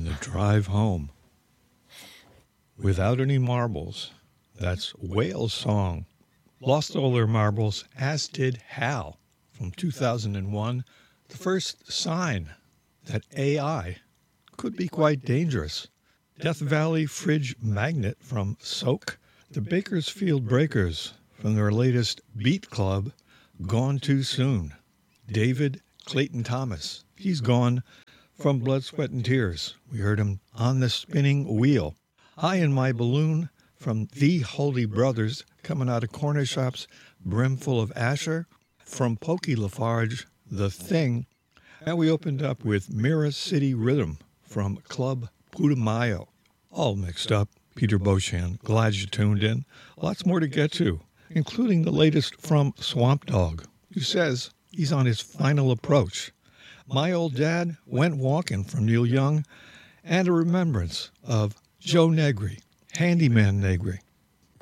The Drive Home. Without Any Marbles. That's Whale's song. Lost all their marbles, as did Hal from 2001. The first sign that AI could be quite dangerous. Death Valley Fridge Magnet from Soak. The Bakersfield Breakers from their latest Beat Club, Gone Too Soon. David Clayton Thomas. He's gone from Blood, Sweat, and Tears. We heard him On the Spinning Wheel. High in My Balloon from The Holy Brothers, coming out of corner shops, brimful of Asher. From Pokey Lafarge, The Thing. And we opened up with Mirror City Rhythm from Club Putumayo. All mixed up. Peter Beauchamp, glad you tuned in. Lots more to get to, including the latest from Swamp Dogg, who says he's on his final approach. My Old Dad Went Walking from Neil Young, and a remembrance of Joe Negri, Handyman Negri.